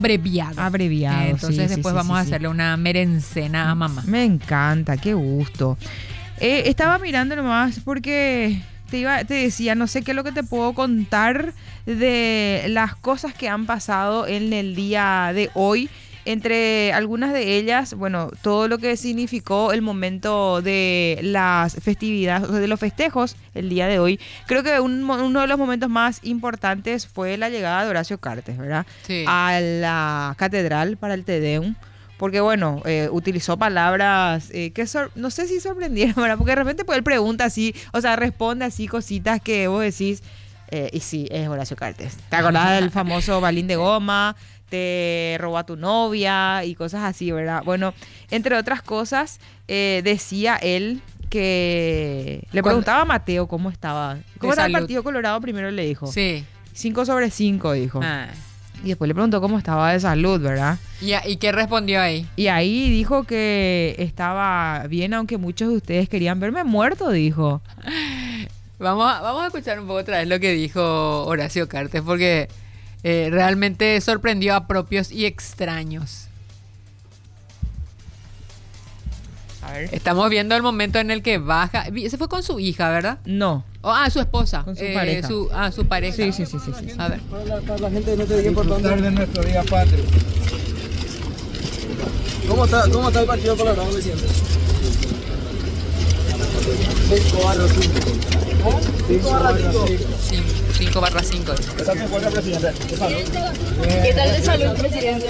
abreviado. Abreviado, Entonces sí, después sí, vamos sí, a sí. hacerle una merencena a mamá. Me encanta, qué gusto. Estaba mirando nomás porque te decía, no sé qué es lo que te puedo contar de las cosas que han pasado en el día de hoy. Entre algunas de ellas, bueno, todo lo que significó el momento de las festividades, o sea, de los festejos el día de hoy. Creo que uno de los momentos más importantes fue la llegada de Horacio Cartes, ¿verdad? Sí. A la catedral para el Te Deum. Porque bueno, utilizó palabras no sé si sorprendieron, ¿verdad? Porque de repente pues él pregunta así, o sea, responde así cositas que vos decís, y sí, es Horacio Cartes. ¿Te acordás del famoso balín de goma? Te robó a tu novia y cosas así, ¿verdad? Bueno, entre otras cosas, decía él que le preguntaba a Mateo cómo estaba. ¿Cómo estaba el salud. Partido Colorado? Primero le dijo. Sí. 5/5, dijo. Ah. Y después le preguntó cómo estaba de salud, ¿verdad? ¿Y qué respondió ahí? Y ahí dijo que estaba bien, aunque muchos de ustedes querían verme muerto, dijo. Vamos a escuchar un poco otra vez lo que dijo Horacio Cartes, porque realmente sorprendió a propios y extraños. A ver. Estamos viendo el momento en el que baja. Se fue con su hija, ¿verdad? No. Su esposa. Con su pareja. Su pareja. Sí. A ver. Para la gente no te diga importante de nuestro día patrio. ¿Cómo está el Partido Colorado, presidente? 5/5. 5/5. ¿Qué tal se encuentra, presidente? ¿Qué salud? ¿Qué tal de salud, presidente?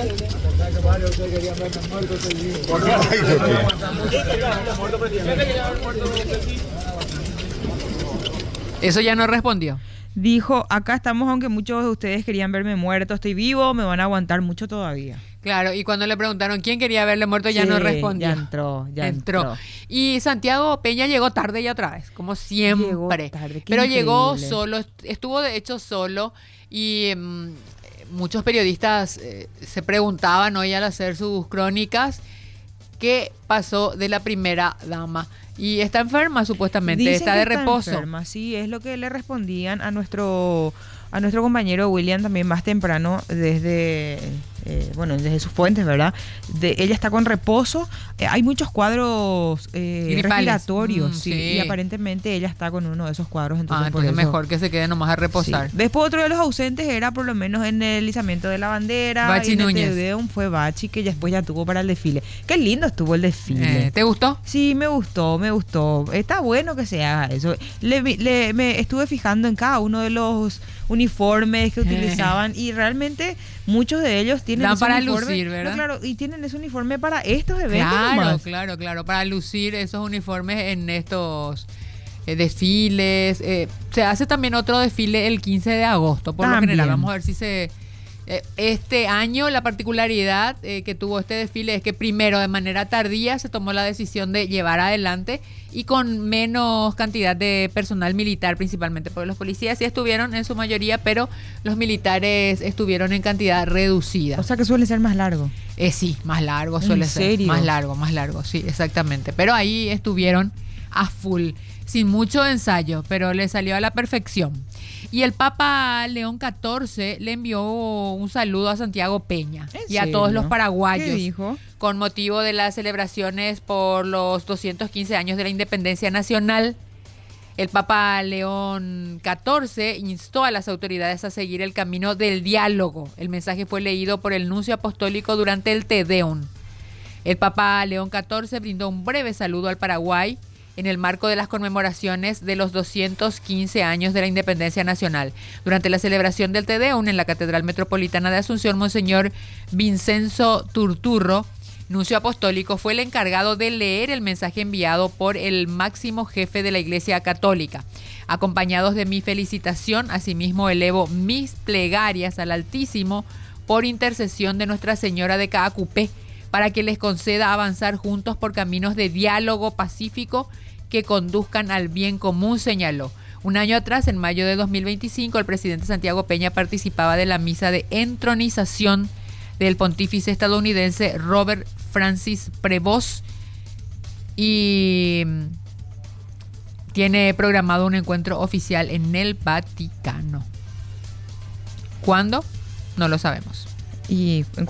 Eso ya no respondió. Dijo, acá estamos aunque muchos de ustedes querían verme muerto, estoy vivo, me van a aguantar mucho todavía. Claro, y cuando le preguntaron quién quería verle muerto, ya Sí, no respondió. Ya entró. Y Santiago Peña llegó tarde ya otra vez, como siempre. Llegó tarde, qué Pero llegó increíble. solo, estuvo de hecho solo y muchos periodistas se preguntaban hoy al hacer sus crónicas qué pasó de la primera dama. Y está enferma supuestamente, Dicen está que de reposo. Enferma, sí, es lo que le respondían a nuestro compañero William también más temprano desde sus fuentes, ¿verdad? Ella está con reposo. Hay muchos cuadros respiratorios, sí, y aparentemente ella está con uno de esos cuadros. Entonces por eso, mejor que se quede nomás a reposar. Sí. Después otro de los ausentes era por lo menos en el izamiento de la bandera. Bachi y en el Núñez. Te Deum fue Bachi, que después ya tuvo para el desfile. Qué lindo estuvo el desfile. ¿Te gustó? Sí, me gustó. Está bueno que se haga eso. Me estuve fijando en cada uno de los uniformes que utilizaban y realmente muchos de ellos tienen Dan ese para uniforme. lucir, ¿verdad? No, claro, y tienen ese uniforme para estos eventos nomás. Claro, para lucir esos uniformes en estos desfiles. Se hace también otro desfile el 15 de agosto, por lo general. Vamos a ver si este año la particularidad que tuvo este desfile es que primero de manera tardía se tomó la decisión de llevar adelante y con menos cantidad de personal militar principalmente, porque los policías sí estuvieron en su mayoría, pero los militares estuvieron en cantidad reducida. O sea que suele ser más largo. Sí, más largo suele ser. ¿En serio? Más largo, sí, exactamente. Pero ahí estuvieron a full, sin mucho ensayo, pero le salió a la perfección. Y el Papa León XIV le envió un saludo a Santiago Peña y a todos los paraguayos. ¿Qué dijo? Con motivo de las celebraciones por los 215 años de la independencia nacional. El Papa León XIV instó a las autoridades a seguir el camino del diálogo. El mensaje fue leído por el nuncio apostólico durante el Te Deum. El Papa León XIV brindó un breve saludo al Paraguay en el marco de las conmemoraciones de los 215 años de la independencia nacional. Durante la celebración del Te Deum en la Catedral Metropolitana de Asunción, Monseñor Vincenzo Turturro, nuncio apostólico, fue el encargado de leer el mensaje enviado por el máximo jefe de la Iglesia Católica. Acompañados de mi felicitación, asimismo elevo mis plegarias al Altísimo por intercesión de Nuestra Señora de Caacupé, para que les conceda avanzar juntos por caminos de diálogo pacífico que conduzcan al bien común, señaló. Un año atrás, en mayo de 2025, el presidente Santiago Peña participaba de la misa de entronización del pontífice estadounidense Robert Francis Prevost y tiene programado un encuentro oficial en el Vaticano. ¿Cuándo? No lo sabemos. Y en